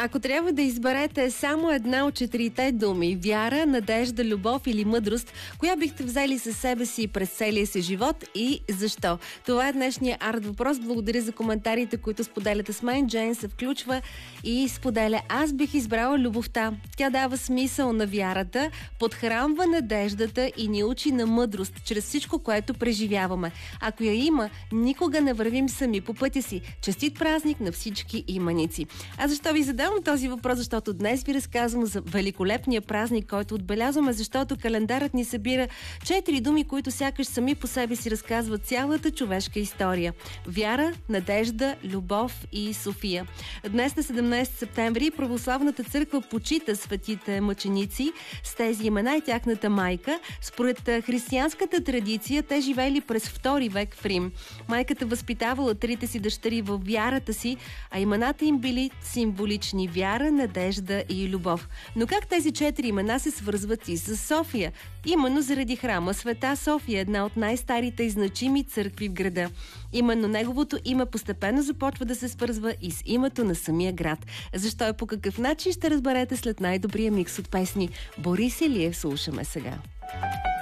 Ако трябва да изберете само една от четирите думи — вяра, надежда, любов или мъдрост, коя бихте взели със себе си през целия си живот и защо? Това е днешния арт въпрос. Благодаря за коментарите, които споделяте с мен. Джейн се включва и споделя: аз бих избрала любовта. Тя дава смисъл на вярата, подхранва надеждата и ни учи на мъдрост чрез всичко, което преживяваме. Ако я има, никога не вървим сами по пътя си. Честит празник на всички иманици. А защо ви задавам този въпрос? Защото днес ви разказвам за великолепния празник, който отбелязваме, защото календарът ни събира 4 думи, които сякаш сами по себе си разказват цялата човешка история. Вяра, надежда, любов и София. Днес на 17 септември православната църква почита светите мъченици с тези имена и тяхната майка. Според християнската традиция те живели през 2 век в Рим. Майката възпитавала трите си дъщери във вярата си, а имената им били символични: вяра, надежда и любов. Но как тези 4 имена се свързват и с София? Именно заради храма Света София, една от най-старите и значими църкви в града. Именно неговото име постепенно започва да се свързва и с името на самия град. Защо и по какъв начин ще разберете след най-добрия микс от песни. Борис Илиев слушаме сега.